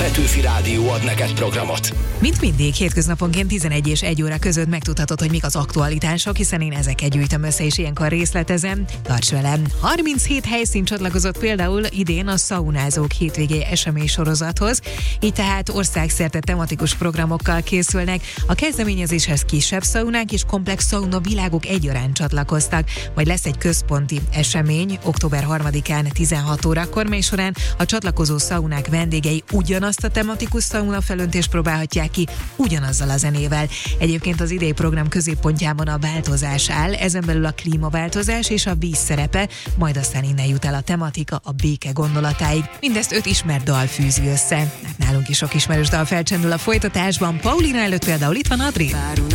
Petőfi Rádió ad neked programot. Mint mindig, hétköznaponként 11 és 1 óra között megtudhatod, hogy mik az aktualitások, hiszen én ezeket gyűjtöm össze, és ilyenkor részletezem. Tarts velem! 37 helyszín csatlakozott például idén a Szaunázók hétvégé esemény sorozathoz, így tehát országszerte tematikus programokkal készülnek. A kezdeményezéshez kisebb szaunák és komplex szauna világok egyaránt csatlakoztak. Majd lesz egy központi esemény október 3-án 16 órakor, mely során a csatlakozó szaunák vendégei ugyanazt a tematikus szauna felöntést próbálhatják ki ugyanazzal a zenével. Egyébként az idei program középpontjában a változás áll, ezen belül a klímaváltozás és a víz szerepe, majd aztán innen jut el a tematika a béke gondolatáig. Mindezt 5 ismert dal fűzi össze. Nálunk is sok ismerős dal felcsendül a folytatásban. Paulina előtt például itt van Adri.